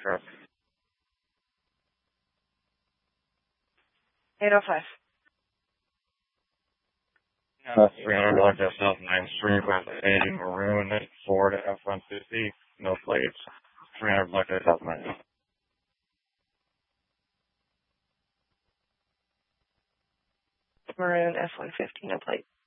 Sure. 805. 300 North South 9th Street, West 80 Maroon, Ford F-150, no plates. 300 South 9th. Maroon F-150, no plate.